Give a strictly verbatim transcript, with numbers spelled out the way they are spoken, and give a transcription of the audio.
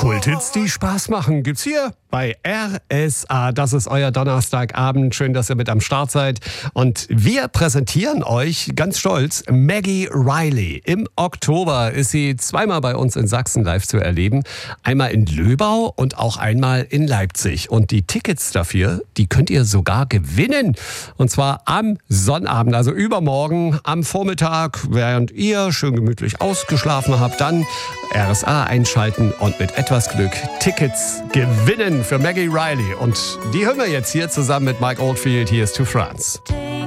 Kulthits, die Spaß machen, gibt's hier bei R S A. Das ist euer Donnerstagabend. Schön, dass ihr mit am Start seid. Und wir präsentieren euch ganz stolz Maggie Reilly. Im Oktober ist sie zweimal bei uns in Sachsen live zu erleben. Einmal in Löbau und auch einmal in Leipzig. Und die Tickets dafür, die könnt ihr sogar gewinnen. Und zwar am Sonnabend, also übermorgen am Vormittag, während ihr schön gemütlich ausgeschlafen habt, dann R S A einschalten und mit etwas Glück Tickets gewinnen für Maggie Reilly. Und die hören wir jetzt hier zusammen mit Mike Oldfield. Hier ist To France.